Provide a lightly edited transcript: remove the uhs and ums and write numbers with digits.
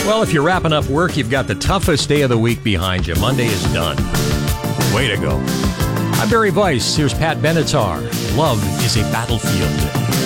Well, if you're wrapping up work, you've got the toughest day of the week behind you. Monday is done. Way to go. I'm Barry Weiss. Here's Pat Benatar. Love is a battlefield.